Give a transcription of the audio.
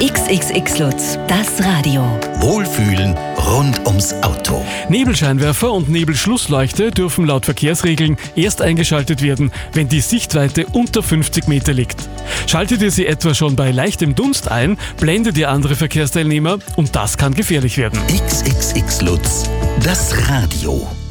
XXX Lutz, das Radio. Wohlfühlen rund ums Auto. Nebelscheinwerfer und Nebelschlussleuchte dürfen laut Verkehrsregeln erst eingeschaltet werden, wenn die Sichtweite unter 50 Meter liegt. Schaltet ihr sie etwa schon bei leichtem Dunst ein, blendet ihr andere Verkehrsteilnehmer und das kann gefährlich werden. XXX Lutz, das Radio.